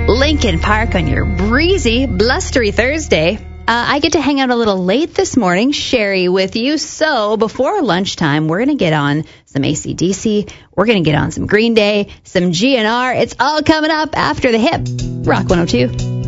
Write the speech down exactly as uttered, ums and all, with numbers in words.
Lincoln Park on your breezy, blustery Thursday. Uh, I get to hang out a little late this morning, Sherry, with you. So before lunchtime, we're going to get on some A C D C. We're going to get on some Green Day, some G N R. It's all coming up after the hip. Rock one oh two.